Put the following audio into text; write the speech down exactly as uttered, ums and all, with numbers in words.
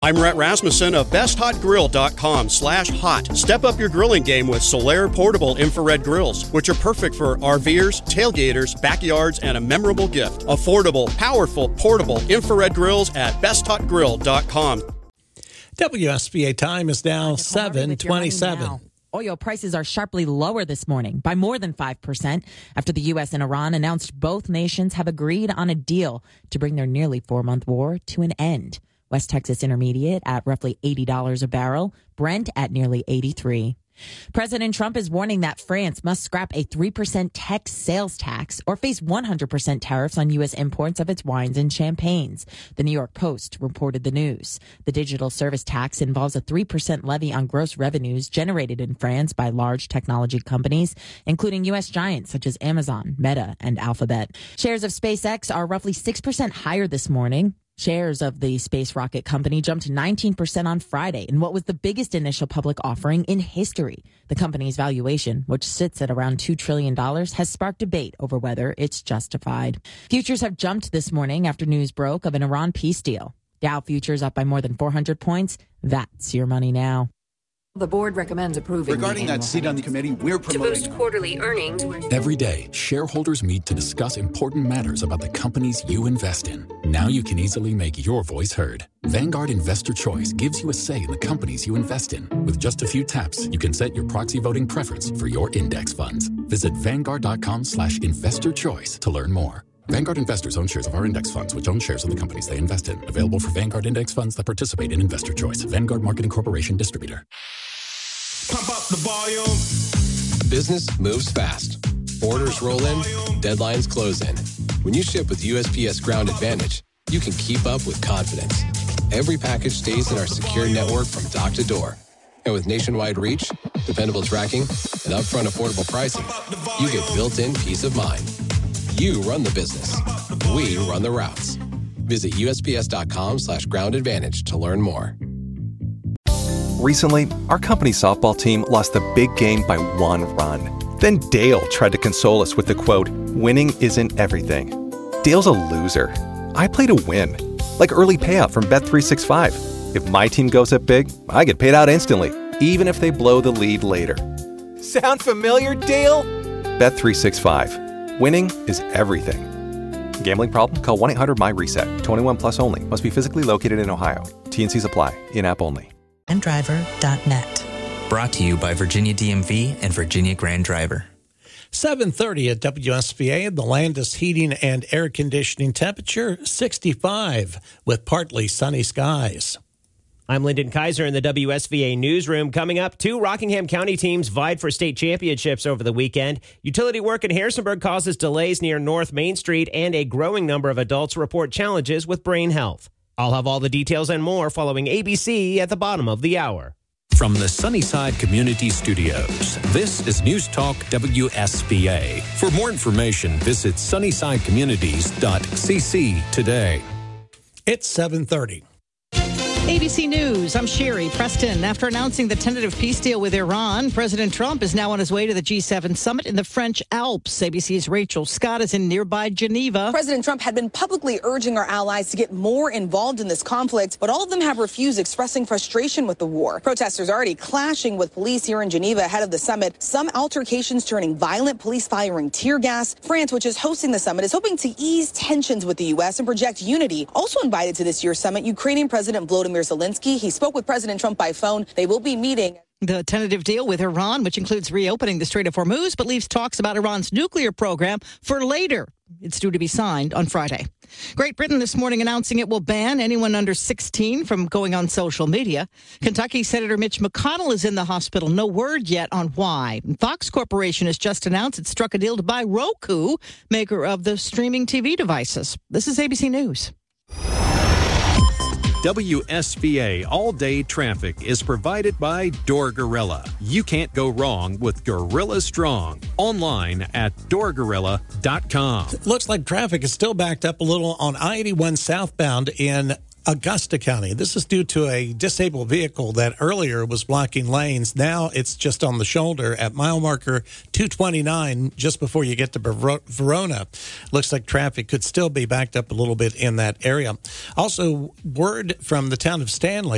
I'm Rhett Rasmussen of best hot grill dot com slash hot. Step up your grilling game with Solaire portable infrared grills, which are perfect for RVers, tailgaters, backyards, and a memorable gift. Affordable, powerful, portable infrared grills at best hot grill dot com. W S B A time is now seven twenty-seven. Oil prices are sharply lower this morning by more than five percent after the U S and Iran announced both nations have agreed on a deal to bring their nearly four-month war to an end. West Texas Intermediate at roughly eighty dollars a barrel, Brent at nearly eighty-three. President Trump is warning that France must scrap a three percent tech sales tax or face one hundred percent tariffs on U S imports of its wines and champagnes. The New York Post reported the news. The digital service tax involves a three percent levy on gross revenues generated in France by large technology companies, including U S giants such as Amazon, Meta, and Alphabet. Shares of SpaceX are roughly six percent higher this morning. Shares of the space rocket company jumped nineteen percent on Friday in what was the biggest initial public offering in history. The company's valuation, which sits at around two trillion dollars, has sparked debate over whether it's justified. Futures have jumped this morning after news broke of an Iran peace deal. Dow futures up by more than four hundred points. That's your money now. The board recommends approving. Regarding that seat on the committee, we're promoting. To boost quarterly earnings. Every day, shareholders meet to discuss important matters about the companies you invest in. Now you can easily make your voice heard. Vanguard Investor Choice gives you a say in the companies you invest in. With just a few taps, you can set your proxy voting preference for your index funds. Visit vanguard.com slash investor choice to learn more. Vanguard investors own shares of our index funds, which own shares of the companies they invest in. Available for Vanguard index funds that participate in Investor Choice. Vanguard Marketing Corporation Distributor. Pump up the volume. Business moves fast. Orders roll in, deadlines close in. When you ship with U S P S Ground Advantage, you can keep up with confidence. Every package stays in our secure network from dock to door. And with nationwide reach, dependable tracking, and upfront affordable pricing, you get built-in peace of mind. You run the business. We run the routes. Visit usps.com slash ground advantage to learn more. Recently, our company softball team lost the big game by one run. Then Dale tried to console us with the quote, "Winning isn't everything." Dale's a loser. I play to win. Like early payout from Bet three sixty-five. If my team goes up big, I get paid out instantly, even if they blow the lead later. Sound familiar, Dale? Bet three sixty-five. Winning is everything. Gambling problem? Call one eight hundred M Y reset. twenty-one plus only. Must be physically located in Ohio. T and C's apply. In-app only. grand driver dot net. Brought to you by Virginia D M V and Virginia Grand Driver. seven thirty at W S B A. The Landis heating and air conditioning temperature sixty-five with partly sunny skies. I'm Lyndon Kaiser in the W S V A newsroom. Coming up, two Rockingham County teams vied for state championships over the weekend. Utility work in Harrisonburg causes delays near North Main Street, and a growing number of adults report challenges with brain health. I'll have all the details and more following A B C at the bottom of the hour. From the Sunnyside Community Studios, this is News Talk W S B A. For more information, visit sunnyside communities dot c c today. It's seven thirty. A B C News, I'm Sherry Preston. After announcing the tentative peace deal with Iran, President Trump is now on his way to the G seven summit in the French Alps. A B C's Rachel Scott is in nearby Geneva. President Trump had been publicly urging our allies to get more involved in this conflict, but all of them have refused, expressing frustration with the war. Protesters are already clashing with police here in Geneva ahead of the summit. Some altercations turning violent, police firing tear gas. France, which is hosting the summit, is hoping to ease tensions with the U S and project unity. Also invited to this year's summit, Ukrainian President Volodymyr Zelensky. He spoke with President Trump by phone. They will be meeting. The tentative deal with Iran, which includes reopening the Strait of Hormuz, but leaves talks about Iran's nuclear program for later. It's due to be signed on Friday. Great Britain this morning announcing it will ban anyone under sixteen from going on social media. Kentucky Senator Mitch McConnell is in the hospital. No word yet on why. Fox Corporation has just announced it struck a deal to buy Roku, maker of the streaming T V devices. This is A B C News. W S B A all-day traffic is provided by Door Gorilla. You can't go wrong with Gorilla Strong. Online at door gorilla dot com. Looks like traffic is still backed up a little on I eighty-one southbound in Augusta County. This is due to a disabled vehicle that earlier was blocking lanes. Now it's just on the shoulder at mile marker two twenty-nine, just before you get to Verona. Looks like traffic could still be backed up a little bit in that area. Also, word from the town of Stanley